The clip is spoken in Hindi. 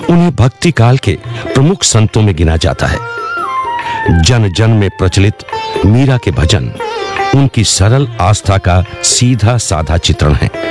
उन्हें भक्ति काल के प्रमुख संतों में गिना जाता है। जन जन में प्रचलित मीरा के भजन उनकी सरल आस्था का सीधा साधा चित्रण है।